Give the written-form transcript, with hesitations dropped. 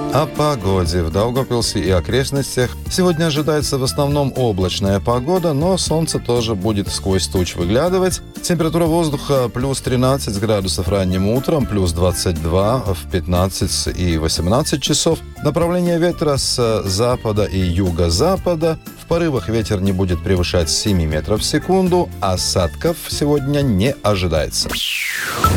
О погоде в Даугавпилсе и окрестностях. Сегодня ожидается в основном облачная погода, но солнце тоже будет сквозь туч выглядывать. Температура воздуха плюс 13 градусов ранним утром, плюс 22 в 15 и 18 часов. Направление ветра с запада и юго-запада. В порывах ветер не будет превышать 7 метров в секунду. Осадков сегодня не ожидается.